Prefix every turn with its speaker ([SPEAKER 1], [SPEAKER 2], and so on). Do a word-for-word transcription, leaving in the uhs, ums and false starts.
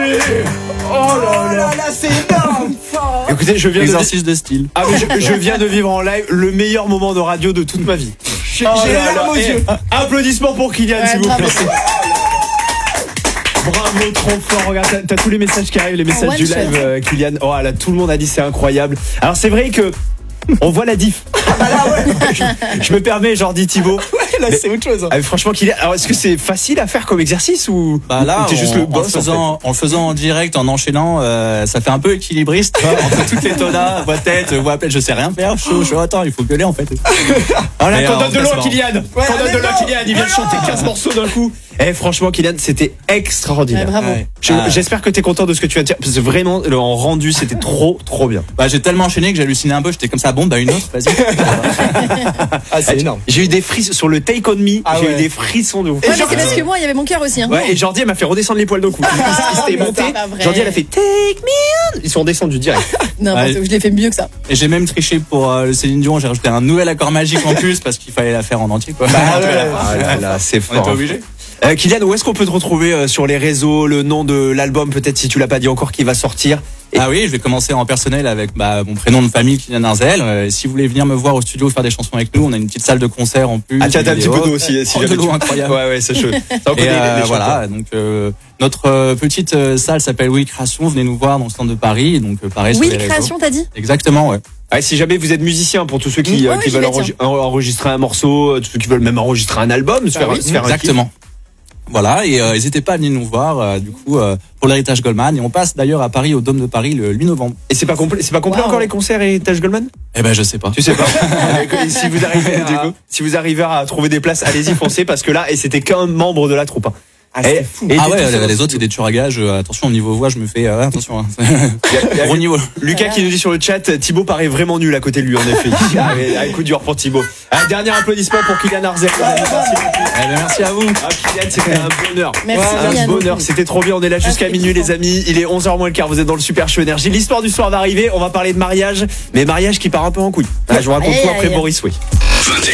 [SPEAKER 1] Oh là là, là c'est énorme. Écoutez, je viens
[SPEAKER 2] Exercice de... de style.
[SPEAKER 1] Ah mais je, je viens de vivre en live le meilleur moment de radio de toute ma vie. J'ai
[SPEAKER 3] oh
[SPEAKER 1] les larmes aux yeux. Applaudissements pour Kylian, ouais, s'il vous plaît. Bravo, trop fort. Regarde, t'as, t'as tous les messages qui arrivent, les messages oh, du live, euh, Kylian. Oh là, tout le monde a dit c'est incroyable. Alors c'est vrai que on voit la diff. Ah là, ouais. je, je me permets, genre dit Thibaut.
[SPEAKER 3] Ouais, là mais, c'est autre chose.
[SPEAKER 1] Euh, franchement, Kylian, alors est-ce que c'est facile à faire comme exercice ou
[SPEAKER 2] bah là,
[SPEAKER 1] ou t'es juste
[SPEAKER 2] on,
[SPEAKER 1] le boss
[SPEAKER 2] en, faisant,
[SPEAKER 1] en, fait.
[SPEAKER 2] en faisant en direct, en enchaînant, euh, ça fait un peu équilibriste entre toutes les tonas, voix tête, voix pleine. Je sais rien faire. Chaud, chaud. Attends, il faut gueuler en fait.
[SPEAKER 1] Oh là, qu'on donne de l'eau à Kylian.
[SPEAKER 3] Ouais,
[SPEAKER 1] qu'on donne de l'eau à Kylian. Il vient de chanter quinze morceaux d'un coup. Eh franchement Kylian, c'était extraordinaire.
[SPEAKER 4] Ouais, bravo.
[SPEAKER 2] Ouais.
[SPEAKER 1] Je,
[SPEAKER 2] ah.
[SPEAKER 1] J'espère que t'es content de ce que tu viens de dire parce que vraiment le en rendu c'était trop trop bien.
[SPEAKER 2] Bah j'ai tellement enchaîné que j'hallucinais un peu, j'étais comme ça, bon bah une autre, vas-y.
[SPEAKER 3] Ah c'est énorme.
[SPEAKER 1] J'ai eu des frissons sur le Take On Me,
[SPEAKER 3] ah,
[SPEAKER 1] j'ai
[SPEAKER 3] ouais.
[SPEAKER 1] eu des frissons de ouf.
[SPEAKER 4] Ouais, mais c'est parce que moi il y avait mon cœur aussi hein.
[SPEAKER 1] Ouais, et Jordi elle m'a fait redescendre les poils d'un coup. Il s'était monté. Jordi elle a fait Take Me On. Ils sont redescendus direct.
[SPEAKER 4] Non, ouais. Je l'ai fait mieux que ça.
[SPEAKER 2] Et j'ai même triché pour euh, Céline Dion, j'ai rajouté un nouvel accord magique en plus parce qu'il fallait la faire en entier quoi.
[SPEAKER 1] Bah, ouais, ah là là, c'est fort.
[SPEAKER 2] On était obligé.
[SPEAKER 1] Euh, Kylian, où est-ce qu'on peut te retrouver euh, sur les réseaux, le nom de l'album peut-être si tu l'as pas dit encore qui va sortir?
[SPEAKER 2] Et... Ah oui, je vais commencer en personnel avec bah, mon prénom de famille Kylian Arzel. Euh, si vous voulez venir me voir au studio faire des chansons avec nous, on a une petite salle de concert en plus.
[SPEAKER 1] Ah tiens, t'as un petit peu d'eau aussi. Si
[SPEAKER 2] oh, de l'eau incroyable.
[SPEAKER 1] Ouais ouais, c'est chaud.
[SPEAKER 2] Et euh, voilà, donc euh, notre euh, petite euh, salle s'appelle Oui Création. Venez nous voir dans le centre de Paris. Donc euh, pareil
[SPEAKER 4] Oui
[SPEAKER 2] sur les
[SPEAKER 4] Création,
[SPEAKER 2] réseaux.
[SPEAKER 4] t'as dit?
[SPEAKER 2] Exactement, ouais.
[SPEAKER 1] Ah, si jamais vous êtes musicien, pour tous ceux qui,
[SPEAKER 4] mmh,
[SPEAKER 1] euh,
[SPEAKER 4] ouais,
[SPEAKER 1] qui veulent enregistrer, enregistrer un morceau, tous ceux qui veulent même enregistrer un album, se
[SPEAKER 2] ah,
[SPEAKER 1] faire,
[SPEAKER 2] oui,
[SPEAKER 1] se faire
[SPEAKER 2] exactement.
[SPEAKER 1] Un
[SPEAKER 2] Voilà, et euh, n'hésitez pas à venir nous voir euh, du coup euh, pour l'héritage Goldman, et on passe d'ailleurs à Paris au Dôme de Paris le huit novembre.
[SPEAKER 1] Et c'est pas complet, c'est pas complet wow. encore les concerts héritage Goldman?
[SPEAKER 2] Eh ben je sais pas.
[SPEAKER 1] Tu sais pas. Si vous arrivez à, si vous arrivez à trouver des places, allez-y foncez parce que là et c'était qu'un membre de la troupe. Hein.
[SPEAKER 3] Ah, c'est fou.
[SPEAKER 2] Et ah ouais, les, les autres c'est des tueurs à gages. Euh, attention au niveau voix, je me fais euh, attention. Hein. Gros niveau.
[SPEAKER 1] Lucas qui nous dit sur le chat, Thibaut paraît vraiment nul à côté de lui en effet. Un coup dur pour Thibaut. Un dernier applaudissement pour Kylian Arzel.
[SPEAKER 2] Ah, eh ben, merci à vous.
[SPEAKER 1] Ah, Kylian, c'était un bonheur.
[SPEAKER 4] Merci
[SPEAKER 1] ouais, un bonheur. C'était trop bien. On est là jusqu'à minuit les amis. Il est onze heures moins le quart. Vous êtes dans le Super Show Énergie. L'histoire du soir va arriver. On va parler de mariage, mais mariage qui part un peu en couille. Ah, je vous raconte tout après Boris Way.